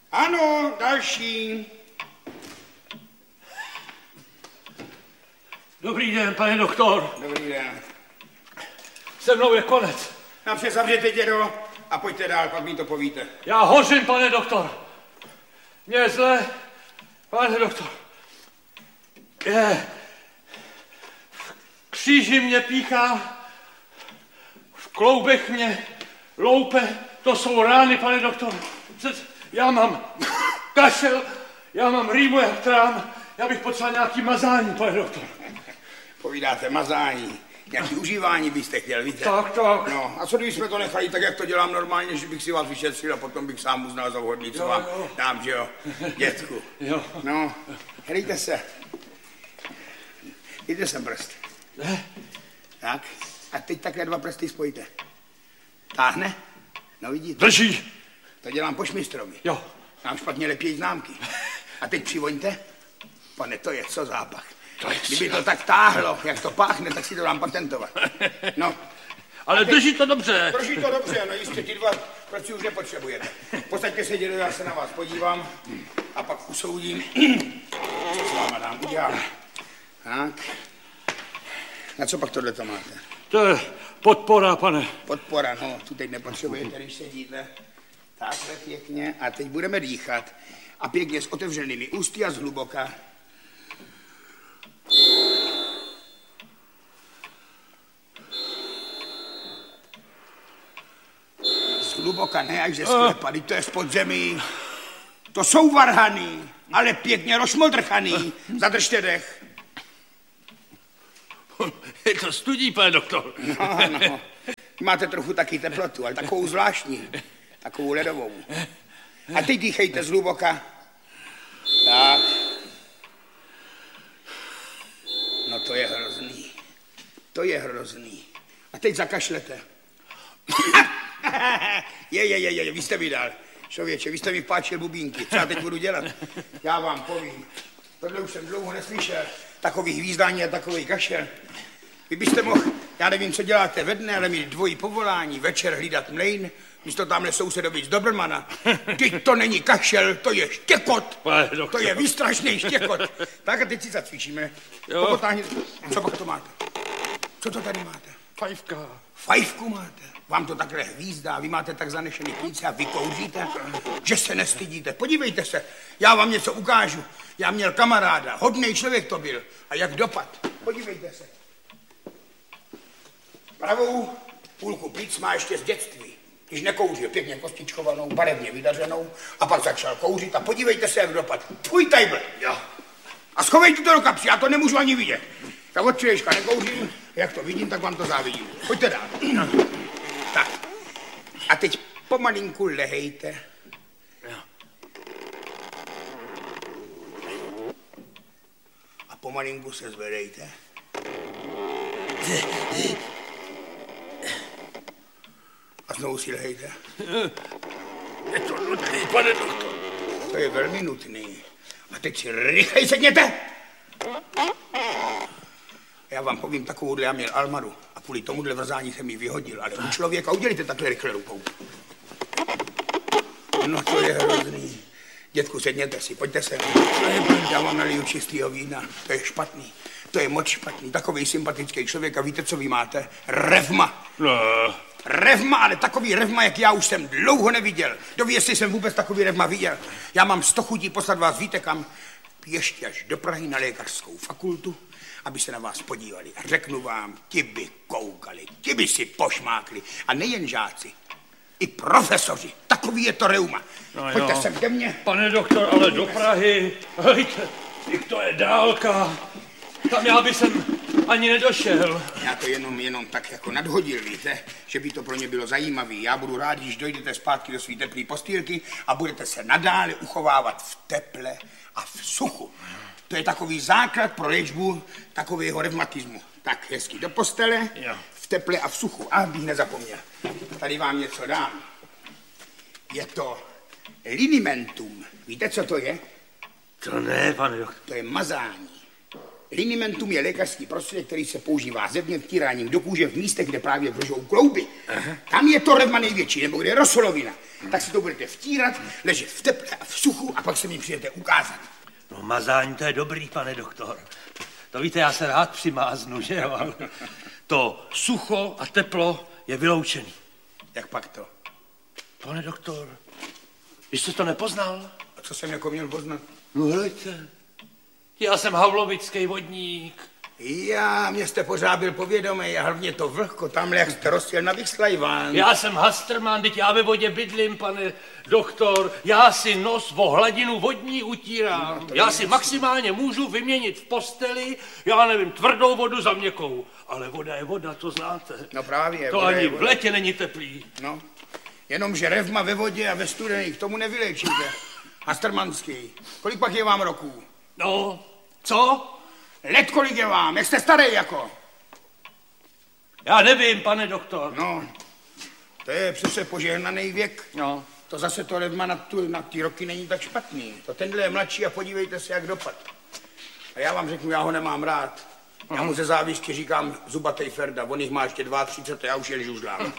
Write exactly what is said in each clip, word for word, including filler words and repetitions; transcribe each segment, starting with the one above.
Ano, další. Dobrý den, pane doktor. Dobrý den. Se mnou je konec. Nám se zavřete, dědo, a pojďte dál, pak mi to povíte. Já hořím, pane doktor. Mně je zle, pane doktor. Je. V kříži mě píchá, v kloubech mě loupe, to jsou rány, pane doktor. Já mám kašel, já mám rýmu jak trám, já bych potřeboval nějaký mazání, pane doktor. Povídáte mazání, nějaký užívání byste chtěl, víte? Tak, tak. No, a co když jsme to nechali tak, jak to dělám normálně, že bych si vás vyšetřil a potom bych sám uznal za vhodný, co jo, vám jo. dám, že jo, dětku. Jo. No, hlejte se. Dejte sem prst. Ne. Tak, a teď takhle dva prsty spojíte. Táhne? No vidíte. Drží. To dělám po šmistrovi. Jo. Nám špatně lepějí známky. A teď přivoňte. Pane, to je co zápach. To je Kdyby to tak táhlo, jak to páchne, tak si to dám patentovat. No. Ale teď, drží to dobře. Drží to dobře, no jistě, ty dva prostě už nepotřebujete. Posaďte se, dědo, já se na vás podívám a pak usoudím, co s váma dám udělám. Tak. Na co pak tohleto máte? To je podpora, pane. Podpora, no, tu teď nepotřebujete, když sedíte. Takhle pěkně. A teď budeme dýchat. A pěkně s otevřenými ústy a zhluboka. Zhluboka, ne až ze sklepa, to je z podzemí. To jsou varhany, ale pěkně rozmodrchaný. Zadržte dech. Je to studí, pane doktor. No, no. Máte trochu taky teplotu, ale takovou zvláštní. Takovou ledovou. A teď dýchejte zhluboka. Tak. No to je hrozný. To je hrozný. A teď zakašlete. Je, je, je, je, vy jste mi dal. Člověče, vy jste mi páčil bubínky. Co já teď budu dělat? Já vám povím. Tohle už jsem dlouho neslyšel. Takový hvízdání a takový kašel. Vy byste mohl, já nevím, co děláte ve dne, ale mít dvojí povolání, večer hlídat mlejn, místo tamhle sousedovic Dobrmana. Teď to není kašel, to je štěkot. To je výstrašný štěkot. Tak a teď si zacvičíme. Popotáhněte. Co pak to máte? Co to tady máte? Fajfka. Fajfku máte? Vám to takhle hvízdá, vy máte tak zanešený plíce a vy kouříte, že se nestydíte. Podívejte se, já vám něco ukážu. Já měl kamaráda, hodnej člověk to byl. A jak dopad? Podívejte se. Pravou půlku plíc má ještě z dětství. Když nekouřil, pěkně kostičkovanou, barevně vydařenou, a pak začal kouřit a podívejte se, jak dopad. Tvůj tajbl. Jo. A schovejte to do kapsy, já to nemůžu ani vidět. Tak od včerejška nekouřím, jak to vidím, tak vám to závidím. Pojďte dál. Tak. A teď pomalinku lehejte. A pomalinku se zvedejte. A znovu si lehejte. Je to nutný, pane doktor. To je velmi nutný. A teď si rychlej sedněte. Já vám povím takovouhle, já měl Almaru a kvůli tomuhle vrzání jsem ji vyhodil, ale u člověka udělejte takhle rychle rukou. No to je hrozný. Dětku, sedněte si, pojďte sem. Já vám naliju čistýho vína, to je špatný. To je moc špatný, takový sympatický člověk a víte, co vy máte? Revma. No. Revma, ale takový revma, jak já už jsem dlouho neviděl. Doví, jestli jsem vůbec takový revma viděl. Já mám sto chutí poslat vás, víte kam? Ještě až do Prahy na lékařskou fakultu, aby se na vás podívali. A řeknu vám, ti by koukali, ti by si pošmákli. A nejen žáci, i profesoři. Takový je to reuma. No pojďte jo. sem ke mně. Pane doktor, ale do Prahy, hejte, to je dálka. Tam já bych sem ani nedošel. Já to jenom, jenom tak jako nadhodil, víte, že by to pro ně bylo zajímavý. Já budu rád, když dojdete zpátky do své teplé postýlky a budete se nadále uchovávat v teple a v suchu. To je takový základ pro léčbu takového revmatismu. Tak, hezky do postele, jo. v teple a v suchu. A bych nezapomněl. Tady vám něco dám. Je to linimentum. Víte, co to je? To ne, pane doktor. To je mazání. Linimentum je lékařský prostředek, který se používá zevně vtíráním do kůže v místech, kde právě vržou klouby. Aha. Tam je to revma největší, nebo kde je rosolovina. Tak si to budete vtírat, ležet v teple a v suchu a pak se mi přijete ukázat. No mazání, to je dobrý, pane doktor. To víte, já se rád přimáznu, že jo? Ale to sucho a teplo je vyloučený. Jak pak to? Pane doktor, vy jste to nepoznal? A co jsem jako měl poznat? No hleďte, já jsem havlovický vodník. Já, mě jste pořád byl povědomý a hlavně to vlhko, tamhle jak jste rozjel na Vyslajván. Já jsem Hasterman, teď já ve vodě bydlím, pane doktor. Já si nos o hladinu vodní utírám. No, já si jasný. Maximálně můžu vyměnit v posteli, já nevím, tvrdou vodu za měkkou. Ale voda je voda, to znáte. No právě. To ani v létě není teplý. No, jenomže revma ve vodě a ve studených, tomu nevyléčíte. Hastermanský. Kolik pak je vám roků? No, co? Let kolik je vám? Jak jste starý jako? Já nevím, pane doktor. No, to je přece požehnaný věk. No. To zase to revma na, tu, na ty roky není tak špatný. To tenhle je mladší a podívejte se, jak dopad. A já vám řeknu, já ho nemám rád. Já mu ze závisti říkám zubatej Ferda, on jich má ještě třicet dva, já už je žužlám.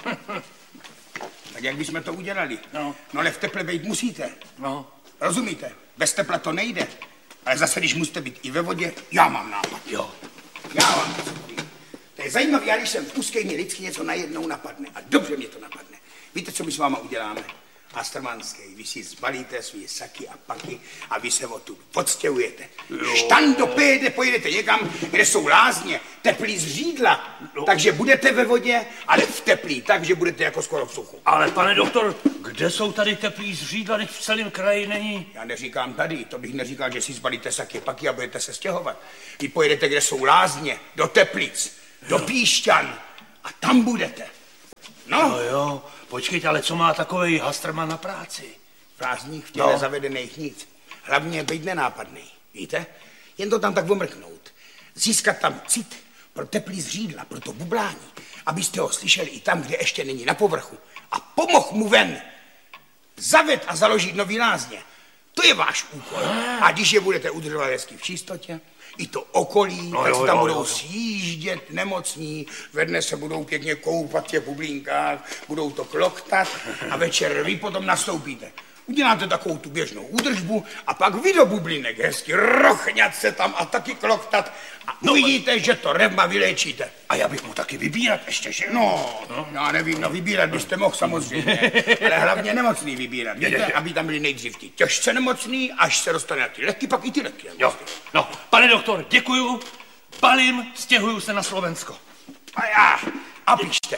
Tak jak bychom to udělali? No. No ale v teple být musíte. No. Rozumíte? Bez tepla to nejde. Ale zase, když musíte být i ve vodě, já mám nápad. Jo. Já mám nápad. To je zajímavé, já když jsem v úzké, mě vždycky něco najednou napadne. A dobře mě to napadne. Víte, co my s váma uděláme? Hastermanský, vy si zbalíte svý saky a paky a vy se odtud odstěhujete. Štandopéde pojedete někam, kde jsou lázně, teplý zřídla. Jo. Takže budete ve vodě, ale v teplý, takže budete jako skoro v suchu. Ale pane doktor, kde jsou tady teplý zřídla, když v celém kraji není? Já neříkám tady, to bych neříkal, že si zbalíte saky, paky a budete se stěhovat. Vy pojedete, kde jsou lázně, do Teplic, do Píšťan a tam budete. No. Jo, jo. Počkejte, ale co má takovej Hasterman na práci? V lázních v těle no. zavedených nic. Hlavně být nenápadný, víte? Jen to tam tak omrknout. Získat tam cit pro teplý zřídla, pro to bublání, abyste ho slyšeli i tam, kde ještě není na povrchu. A pomohl mu ven. Zaved a založit nový lázně. To je váš úkol. A když je budete udržovat hezky v čistotě, i to okolí, no tak jo, se tam jo, budou jo. sjíždět nemocní, ve dne se budou pěkně koupat v těch bublinkách, budou to kloktat a večer vy potom nastoupíte. Uděláte takovou tu běžnou údržbu a pak vy do bublinek hezky rochňat se tam a taky kloktat a no, uvidíte, že to revma vyléčíte. A já bych mu taky vybírat ještě, že? No, no, já nevím, no vybírat byste mohl samozřejmě, ale hlavně nemocný vybírat, víte, aby tam byli nejdřív ti těžce nemocný, až se dostane na ty leky, pak i ty leky. Jo, no, pane doktor, děkuju, balím, stěhuju se na Slovensko. A já, a píšte.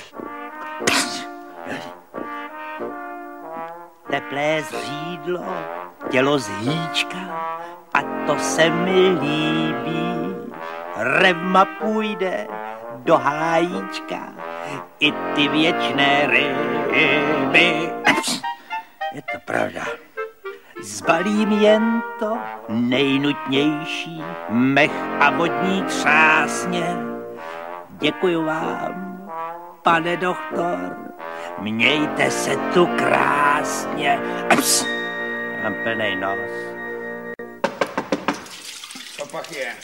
Teplé zřídlo, tělo z hýčka, a to se mi líbí. Revma půjde do hájíčka, i ty věčné ryby. Je to pravda. Zbalím jen to nejnutnější, mech a vodní třásně. Děkuju vám, pane doktor. Mějte se tu krásně. Aps. Mám plnej nos. Co pak je?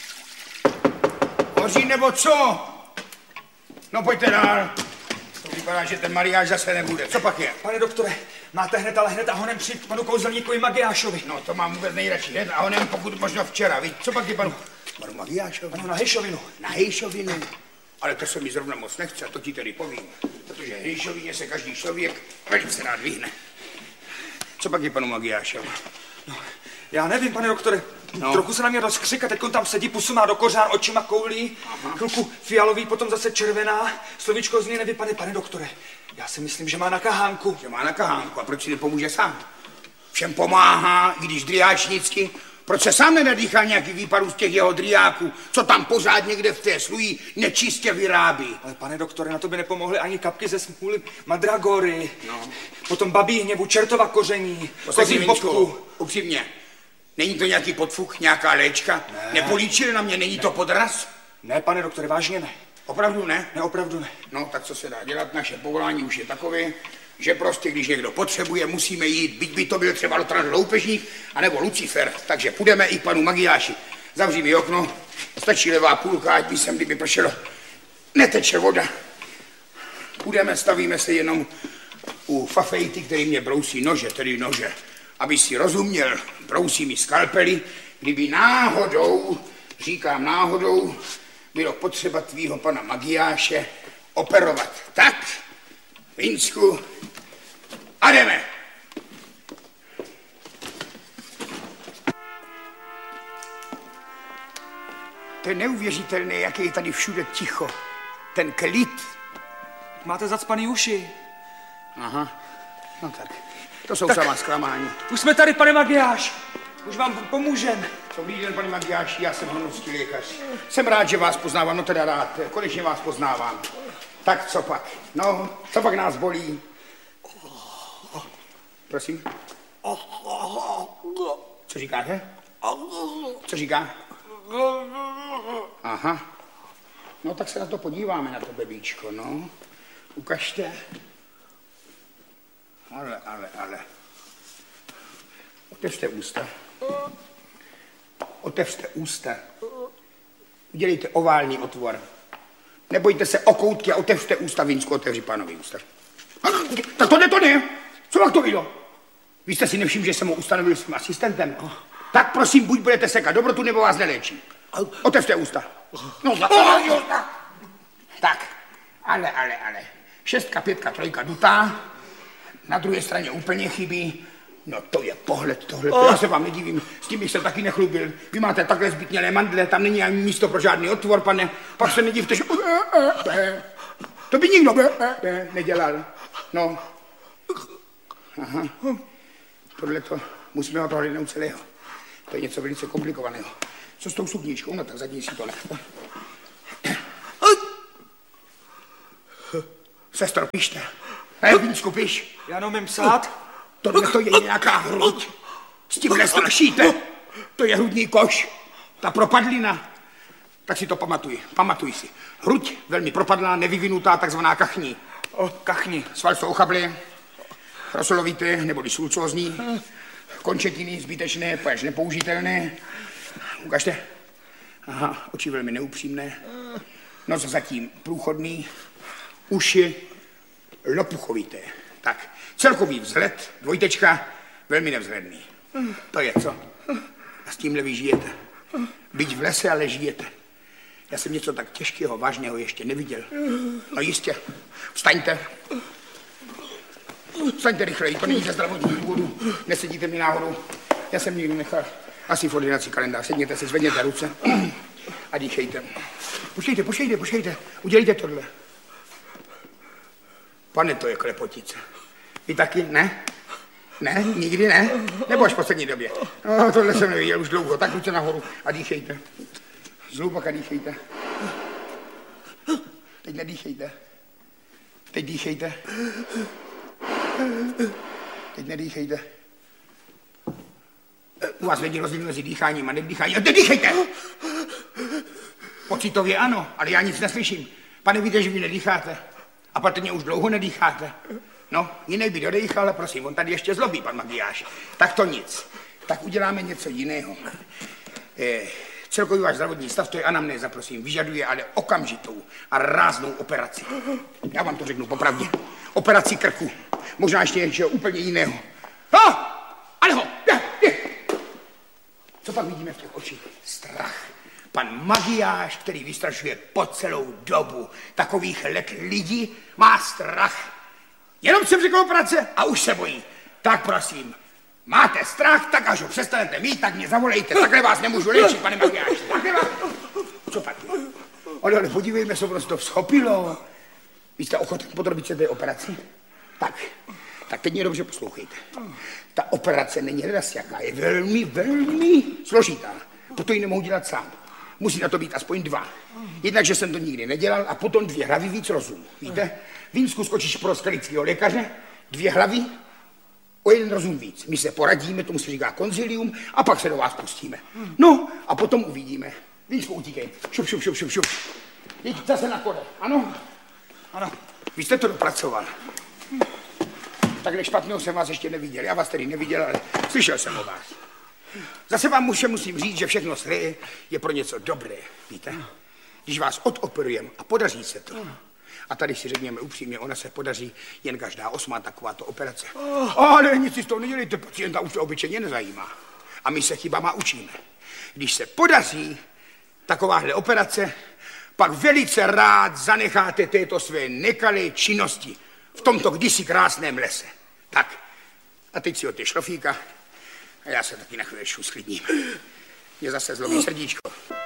Hoří nebo co? No pojďte dál. To vypadá, že ten mariáš zase nebude. Co pak je? Pane doktore, máte hned, ale hned a honem přijít panu kouzelníkovi Magiášovi. No to mám vůbec nejradši hned a honem pokud možno včera. Víš, co pak je panu? Panu Magiášovi? Ano, na Hejšovinu. Na Hejšovinu? Ale to se mi zrovna moc nechce, a to ti tedy povím. Protože Hejšovině se každý člověk velice rád vyhne. Co pak je panu Magiášovi? No, já nevím, pane doktore. No. Trochu se na mě rozkřik a teď tam sedí, pusu má do kořán, očima koulí. Aha. Chvilku fialový, potom zase červená. Slovíčko z něj nevypadne, pane doktore. Já si myslím, že má na kahánku. Že má na kahánku. A proč si nepomůže sám? Všem pomáhá, i když driáčnicky. Proč se sám nenadýchá nějaký výparů z těch jeho driáků, co tam pořád někde v té sluji nečistě vyrábí? Ale pane doktore, na to by nepomohly ani kapky ze smůly madragory. No. Potom babí hněvu, čertova koření, kozí popku. Upřímně, není to nějaký podfuk, nějaká léčka? Ne. Nepolíčili na mě, není ne. to podraz? Ne, pane doktore, vážně ne. Opravdu ne? Ne, opravdu ne. No, tak co se dá dělat, naše povolání už je takové, že prostě, když někdo potřebuje, musíme jít, byť by to byl třeba Lothar Loupežník, anebo Lucifer, takže půjdeme i k panu Magiáši. Zavří mi okno, Stačí levá půlka, ať by sem, kdyby pršelo. Neteče voda. Půjdeme, stavíme se jenom u fafejty, který mě brousí nože, tedy nože. Aby si rozuměl, brousí mi skalpely, kdyby náhodou, říkám náhodou, bylo potřeba tvýho pana Magiáše operovat. Tak, Vinsku, a jdeme. To je neuvěřitelné, jak je tady všude ticho. Ten klid. Máte zacpaný uši. Aha, no tak. To jsou tak samá zklamání. Už jsme tady, pane Magiáš. Už vám pomůžem. Dobrý den, pane Magiáši, já jsem honovský lékař. Jsem rád, že vás poznávám, no teda rád. Konečně vás poznávám. Tak co pak? No, co pak nás bolí? Prosím? Co říkáte? Co říká? Aha. No tak se na to podíváme, na to bebíčko, no. Ukažte. Ale, ale, ale. Otevřte ústa. Otevřte ústa. Udělejte ovální otvor. Nebojte se o koutky a otevřte ústa. Vinsku, otevři pánovi ústa. Tak to ne, to ne. Co vám to bylo? Vy jste si nevšiml, že jsem ho ustanovil svým asistentem? Tak prosím, buď budete sekat dobrotu, nebo vás neléčí. Otevřte ústa. No, zatevřte ústa. Tak, ale, ale, ale. Šestka, pětka, trojka dutá. Na druhé straně úplně chybí. No to je pohled tohle, oh. Já se vám nedivím, s tím bych se taky nechlubil. Vy máte takhle zbytnělé mandle, tam není ani místo pro žádný otvor, pane. Pak se nedivte, že... To by nikdo nedělal. No. Aha. Podle to musíme ho prohlédnout celého. To je něco velice komplikovaného. Co s tou sukničkou? No tak zadní si to nechte. Sestro, pište. Hej, Vinsku, piš. Já nemím psát. Tohle to je nějaká hruď. S tímhle strašíte. To je hrudní koš. Ta propadlina. Tak si to pamatuj. Pamatuj si. Hruď velmi propadlá, nevyvinutá, takzvaná kachní. O, kachní. Sval jsou ochably, rosolovité, neboli sulcózní. Končetiny zbytečné, až nepoužitelné. Ukažte. Aha, oči velmi neupřímné. Nos zatím průchodný. Uši lopuchovité. Tak, celkový vzhled, dvojtečka, velmi nevzhledný. To je co? A s tímhle vy žijete. Byť v lese, ale žijete. Já jsem něco tak těžkého, vážného ještě neviděl. No jistě, vstaňte. Vstaňte rychleji, to není ze zdravotních důvodů. Nesedíte mi náhodou. Já jsem někdo nechal asi v ordinaci kalendář. Sedněte se, zvedněte ruce a dýchejte. Počkejte, počkejte, počkejte. Udělejte tohle. Pane, to je klepotice. Vy taky? Ne? Ne? Nikdy ne? Nebo až v poslední době? No, tohle jsem neviděl už dlouho. Tak ruce nahoru a dýchejte. Zhluboka dýchejte. Teď nedýchejte. Teď dýchejte. Teď nedýchejte. U vás není rozdíl mezi dýcháním a nedýcháním. Teď dýchejte! Pocitově ano, ale já nic neslyším. Pane, víte, že vy nedýcháte. A patrně už dlouho nedýcháte. No, jiný by dodejchal, ale prosím, on tady ještě zlobí, pan Magiáš. Tak to nic. Tak uděláme něco jiného. Eh, celkový váš zdravotní stav, to je anamnéza, prosím, vyžaduje ale okamžitou a ráznou operaci. Já vám to řeknu popravdě. Operaci krku. Možná ještě něčeho úplně jiného. No, ale ho, je, je. Co pak vidíme v těch očích? Strach. Pan Magiáš, který vystrašuje po celou dobu takových let lidí, má strach. Jenom jsem řekl operace a už se bojí. Tak prosím, máte strach, tak až ho přestanete mít, tak mě zavolejte. Takhle vás nemůžu léčit, pane Magiáš. Takhle vás... Co pak? Ale, ale podívejme se, ono se to vzchopilo. Vy jste ochoten podrobit se té operaci? Tak, tak teď mě dobře poslouchejte. Ta operace není raz jaká, je velmi, velmi složitá. Proto ji nemohu dělat sám. Musí na to být aspoň dva. Jednak, že jsem to nikdy nedělal a potom dvě hlavy víc rozum. Víte? Vinsku skočíš pro skalického lékaře, dvě hlavy, o jeden rozum víc. My se poradíme, tomu se říká konzilium a pak se do vás pustíme. No a potom uvidíme. Vinsku, utíkej. Šup, šup, šup, šup, šup. Jděte zase na kole. Ano? Ano. Vy jste to dopracoval. Takhle špatného jsem vás ještě neviděl. Já vás tedy neviděl, ale slyšel jsem o vás. Zase vám muže musím říct, že všechno zlé je pro něco dobré, víte? Když vás odoperujeme a podaří se to, a tady si řekněme upřímně, ona se podaří jen každá osmá takováto operace. Ale nic si z toho nedělejte, pacienta už to obyčejně nezajímá. A my se chybama učíme. Když se podaří takováhle operace, pak velice rád zanecháte této své nekalé činnosti v tomto kdysi krásném lese. Tak, a teď si od té šlofíka a já se taky na chvíli sklidním. Mě zase zlomí srdíčko.